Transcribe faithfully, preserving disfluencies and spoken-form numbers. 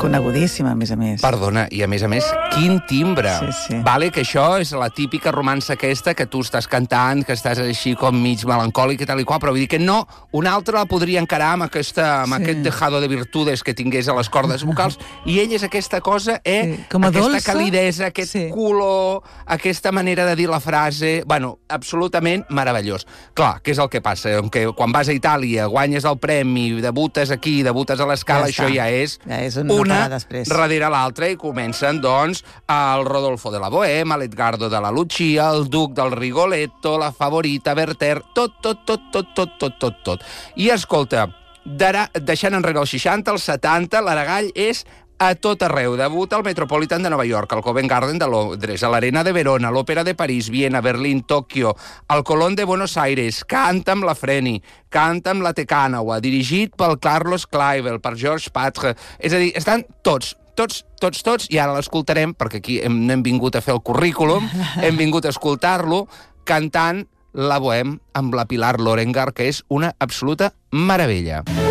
Conegudíssima, a més a més. Perdona, i a més a més, quin timbre. Sí, sí. Vale, que això és la típica romança aquesta que tu estàs cantant, que estàs així com mig melancòlic i tal i qual, però vull dir que no, un altre la podria encarar amb, aquesta, amb sí. aquest dejado de virtudes que tingués a les cordes vocals, i ell és aquesta cosa, eh? Sí. Com a aquesta dolça. calidesa, aquest sí. color, aquesta manera de dir la frase... Bueno, absolutament meravellós. Clar, què és el que passa? Que quan vas a Itàlia, guanyes el premi, debutes aquí, debutes a l'Escala, ja això ja és, ja és una, una darrere l'altra, i comencen, doncs, el Rodolfo de la Bohème, l'Edgardo de la Lucia, el Duc del Rigoletto, la Favorita, Werther, tot, tot, tot, tot, tot, tot, tot, tot. I, escolta, deixant enrere els seixanta, els setanta, l'Aragall és a tot arreu. Debuta al Metropolitan de Nova York, al Covent Garden de Londres, a l'Arena de Verona, a l'Òpera de París, Viena, Berlín, Tòquio, al Colón de Buenos Aires, canta amb la Freni, canta amb la Tecànaua, dirigit pel Carlos Kleiber, per George Patre. És a dir, estan tots, tots, tots, tots, i ara l'escoltarem, perquè aquí hem, no hem vingut a fer el currículum, hem vingut a escoltar-lo, cantant la Bohème amb la Pilar Lorengar, que és una absoluta meravella.